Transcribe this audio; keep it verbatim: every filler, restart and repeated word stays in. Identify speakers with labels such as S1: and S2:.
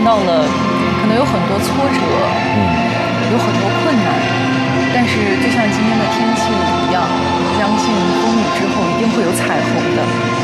S1: 到了可能有很多挫折，
S2: 嗯，
S1: 有很多困难，但是就像今天的天气一样，相信风雨之后一定会有彩虹的。